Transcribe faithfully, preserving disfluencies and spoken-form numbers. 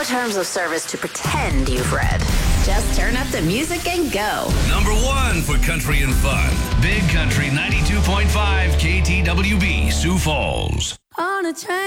terms of service to pretend you've read. Just turn up the music and go. Number one for country and fun. Big Country ninety-two point five K T W B, Sioux Falls. On a train.